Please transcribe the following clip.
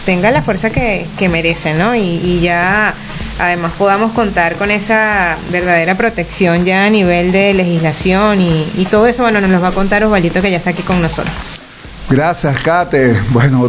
tenga la fuerza que merece, ¿no? Y ya además podamos contar con esa verdadera protección ya a nivel de legislación y todo eso, bueno, nos lo va a contar Osvaldito, que ya está aquí con nosotros. Gracias, Kate. Bueno,